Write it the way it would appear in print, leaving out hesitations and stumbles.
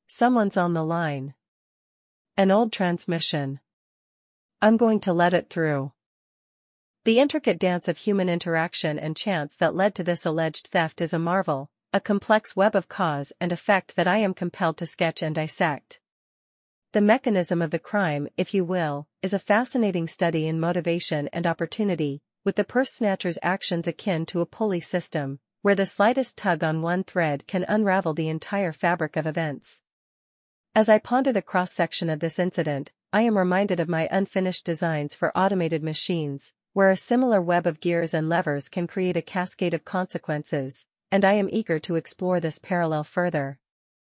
Someone's on the line. An old transmission. I'm going to let it through. The intricate dance of human interaction and chance that led to this alleged theft is a marvel, a complex web of cause and effect that I am compelled to sketch and dissect. The mechanism of the crime, if you will, is a fascinating study in motivation and opportunity, with the purse snatcher's actions akin to a pulley system, where the slightest tug on one thread can unravel the entire fabric of events. As I ponder the cross-section of this incident, I am reminded of my unfinished designs for automated machines, where a similar web of gears and levers can create a cascade of consequences, and I am eager to explore this parallel further.